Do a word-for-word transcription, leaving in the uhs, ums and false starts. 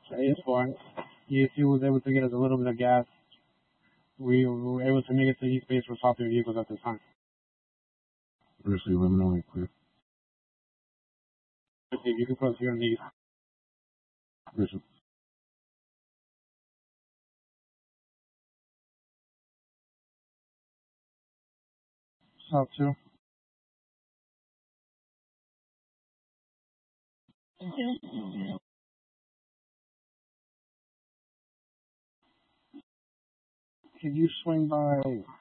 It's fine. E C was able to get us a little bit of gas. We were able to make it to East Base for softer vehicles at the time. Seriously, let me know when clear. Okay, you can proceed on these. Seriously. South two. Can you swing by